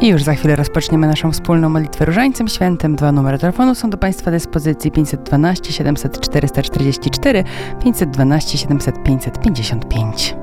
I już za chwilę rozpoczniemy naszą wspólną modlitwę Różańcem Świętym. 2 numery telefonu są do Państwa dyspozycji: 512 700 444, 512 700 555.